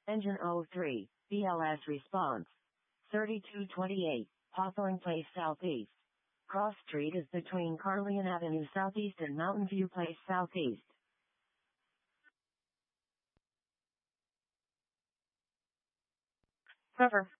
Engine 03, BLS response. 3228, Hawthorne Place Southeast. Cross Street is between Carleon Avenue Southeast and Mountain View Place Southeast. Cover.